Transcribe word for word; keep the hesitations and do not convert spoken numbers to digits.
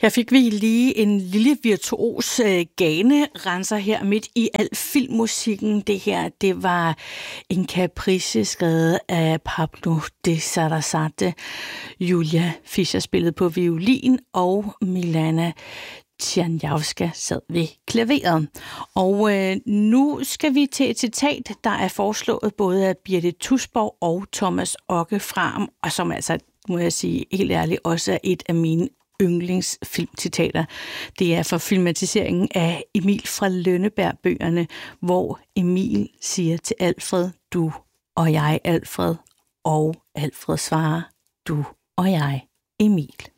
Her fik vi lige en lille virtuos øh, ganerenser her midt i al filmmusikken. Det her, det var en caprice skrevet af Pablo de Sarasate. Julia Fischer spillede på violin, og Milana Tjernjavska sad ved klaveret. Og øh, nu skal vi til et citat, der er foreslået både af Birte Tusborg og Thomas Okke Fram, og som altså, må jeg sige helt ærligt, også er et af mine yndlingsfilmcitater. Det er fra filmatiseringen af Emil fra Lønneberg-bøgerne, hvor Emil siger til Alfred, du og jeg Alfred, og Alfred svarer, du og jeg Emil.